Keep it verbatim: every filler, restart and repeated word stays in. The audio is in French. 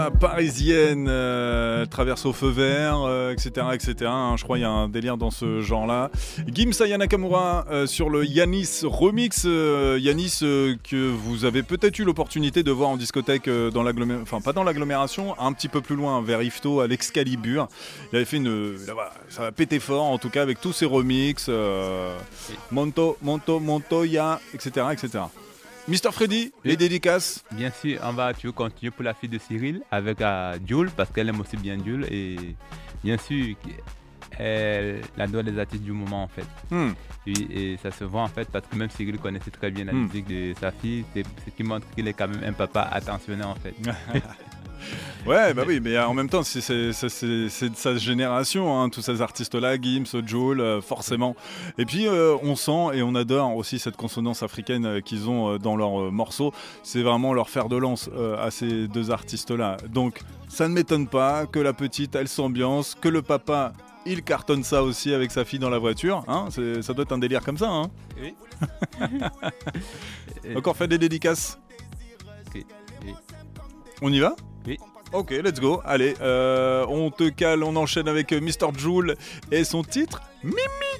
Parisienne, euh, traverse au feu vert, euh, et cetera, et cetera. Hein, je crois qu'il y a un délire dans ce genre-là. Gim Saya Nakamura euh, sur le Yanis remix. Euh, Yanis euh, que vous avez peut-être eu l'opportunité de voir en discothèque euh, dans l'agglomération, enfin pas dans l'agglomération, un petit peu plus loin, vers Yvetot, à l'Excalibur. Il avait fait une, là, voilà, ça va péter fort en tout cas avec tous ses remixes, euh, Monto, Monto, Montoya, et cetera, et cetera. Mister Freddy, les dédicaces. Bien sûr, on va tu veux continuer pour la fille de Cyril avec euh, Jules parce qu'elle aime aussi bien Jules et bien sûr elle adore les artistes du moment en fait. Mm. Et, et ça se voit en fait parce que même Cyril connaissait très bien la mm. musique de sa fille, c'est ce qui montre qu'il est quand même un papa attentionné en fait. Ouais, bah oui, mais en même temps, c'est, c'est, c'est, c'est, c'est de sa génération, hein, tous ces artistes-là, Gims, Joel, euh, forcément. Et puis, euh, on sent et on adore aussi cette consonance africaine euh, qu'ils ont euh, dans leurs euh, morceaux. C'est vraiment leur fer de lance euh, à ces deux artistes-là. Donc, ça ne m'étonne pas que la petite, elle s'ambiance, que le papa, il cartonne ça aussi avec sa fille dans la voiture. Hein, c'est, ça doit être un délire comme ça. Hein. Oui. Donc, on fait des dédicaces. Okay. Oui. On y va ? Oui. Ok, let's go. Allez, euh, on te cale, on enchaîne avec Mister Joule et son titre Mimi.